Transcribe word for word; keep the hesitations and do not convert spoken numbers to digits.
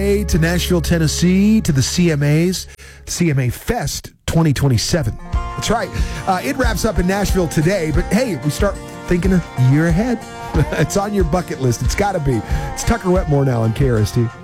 away to Nashville, Tennessee, to the C M As, C M A Fest twenty twenty-seven. That's right. Uh, it wraps up in Nashville today, but hey, we start thinking a year ahead. It's on your bucket list. It's got to be. It's Tucker Wetmore now on K R S T.